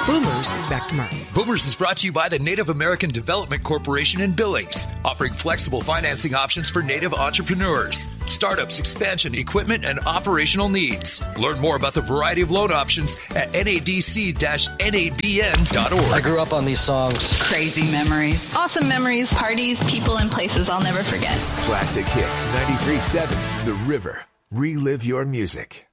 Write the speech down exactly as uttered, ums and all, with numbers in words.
Boomers is back tomorrow. Boomers is brought to you by the Native American Development Corporation in Billings, offering flexible financing options for Native entrepreneurs, startups, expansion, equipment, and operational needs. Learn more about the variety of loan options at N A D C N A B N dot org. I grew up on these songs. Crazy memories. Awesome memories. Parties, people, and places I'll never forget. Classic Hits ninety-three point seven, The River. Relive your music.